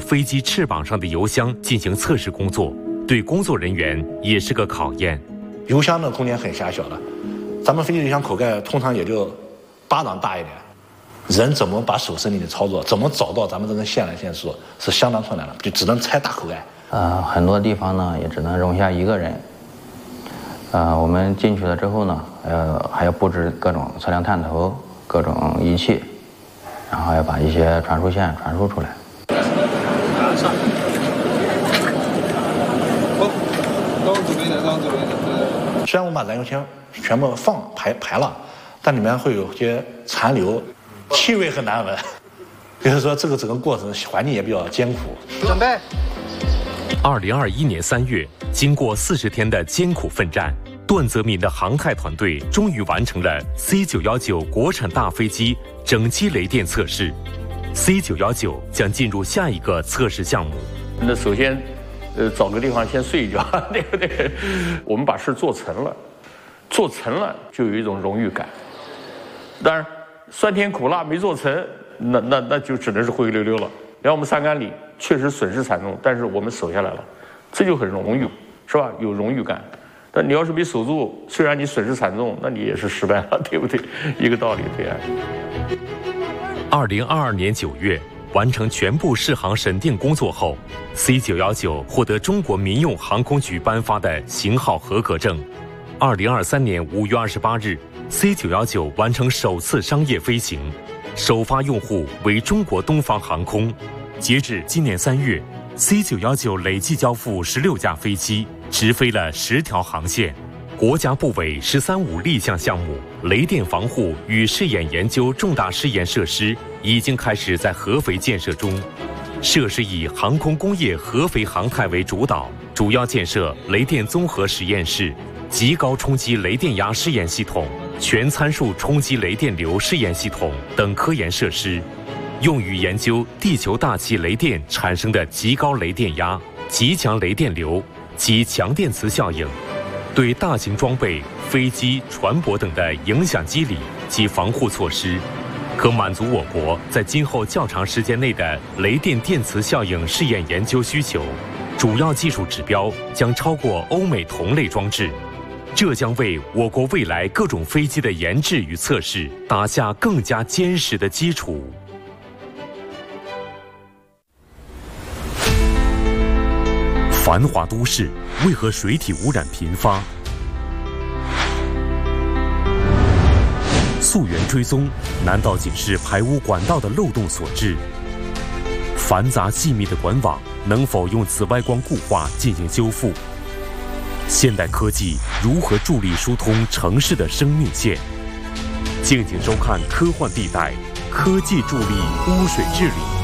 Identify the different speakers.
Speaker 1: 飞机翅膀上的油箱进行测试工作，对工作人员也是个考验。
Speaker 2: 油箱的空间很狭小的，咱们飞机油箱口盖通常也就巴掌大一点，人怎么把手伸进去操作，怎么找到咱们这根线来线索是相当困难的，就只能拆大口盖。
Speaker 3: 很多地方呢也只能容下一个人。我们进去了之后呢，还要布置各种测量探头、各种仪器，然后要把一些传输线传输出来。
Speaker 2: 虽然我们把燃油箱全部排了，但里面会有些残留，气味很难闻。就是说，这个整个过程环境也比较艰苦。
Speaker 4: 准备。
Speaker 1: 2021年3月，经过40天的艰苦奋战，段泽民的航太团队终于完成了 C919 国产大飞机整机雷电测试。C919 将进入下一个测试项目。
Speaker 5: 那首先，找个地方先睡一觉，对不对？我们把事做成了，做成了就有一种荣誉感。当然，酸甜苦辣没做成，那就只能是灰溜溜了。然后我们三杆里确实损失惨重，但是我们守下来了，这就很荣誉，是吧？有荣誉感。但你要是没守住，虽然你损失惨重，那你也是失败了，对不对？一个道理，对啊。
Speaker 1: 2022年9月，完成全部试航审定工作后 ，C919 获得中国民用航空局颁发的型号合格证。2023年5月28日 ，C919 完成首次商业飞行，首发用户为中国东方航空。截至今年3月 ，C919 累计交付16架飞机，直飞了10条航线。国家部委“十三五”立项项目雷电防护与试验研究重大试验设施已经开始在合肥建设中。设施以航空工业合肥航太为主导，主要建设雷电综合实验室、极高冲击雷电压试验系统、全参数冲击雷电流试验系统等科研设施，用于研究地球大气雷电产生的极高雷电压、极强雷电流及强电磁效应，对大型装备、飞机、船舶等的影响机理及防护措施，可满足我国在今后较长时间内的雷电电磁效应试验研究需求。主要技术指标将超过欧美同类装置，这将为我国未来各种飞机的研制与测试打下更加坚实的基础。繁华都市为何水体污染频发？溯源追踪难道仅是排污管道的漏洞所致？繁杂细密的管网能否用紫外光固化进行修复？现代科技如何助力疏通城市的生命线？敬请收看《科幻地带》，科技助力污水治理。